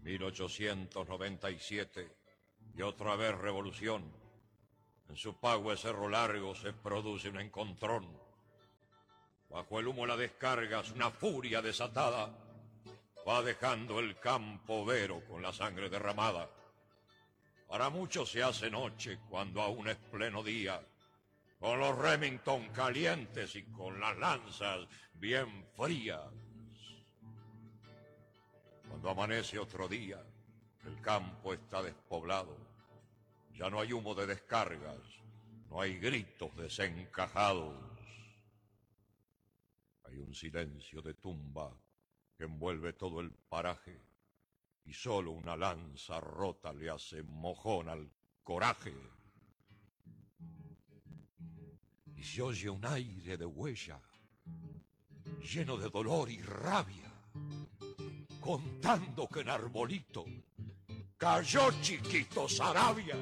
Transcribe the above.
1897 y otra vez revolución. En su Pagüe Cerro Largo se produce un encontrón. Bajo el humo de la descargas, una furia desatada va dejando el campo vero con la sangre derramada. Para muchos se hace noche cuando aún es pleno día, con los Remington calientes y con las lanzas bien frías. Cuando amanece otro día, el campo está despoblado. Ya no hay humo de descargas, no hay gritos desencajados. Hay un silencio de tumba que envuelve todo el paraje y solo una lanza rota le hace mojón al coraje. Y se oye un aire de huella, lleno de dolor y rabia, contando que en Arbolito cayó Chiquito Saravia.